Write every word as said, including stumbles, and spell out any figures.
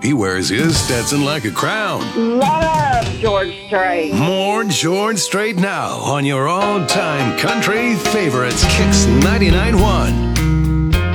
He wears his Stetson like a crown. Love George Strait. More George Strait now on your all-time country favorites, Kicks ninety-nine point one.